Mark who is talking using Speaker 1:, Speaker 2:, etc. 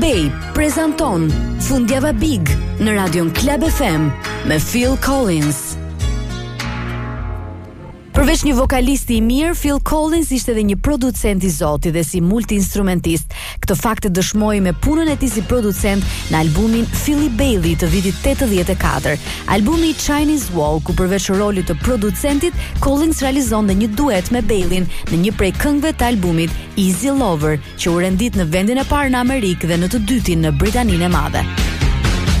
Speaker 1: Bay prezanton Fundjava Big në Radion Club FM me Phil Collins. Përveç një vokalisti i mirë, Phil Collins ishte edhe një producent i Zotit dhe si multi-instrumentist. Këtë fakt e dëshmoi me punën e tij si producent në albumin Philly Bailey të vitit 84. Albumi Chinese Wall, ku përveç rolit të producentit, Collins realizonte një duet me Baileyn në një prej këngëve të albumit Easy Lover, që u rendit në vendin e parë në Amerikë dhe në të dytin në Britaninë e Madhe.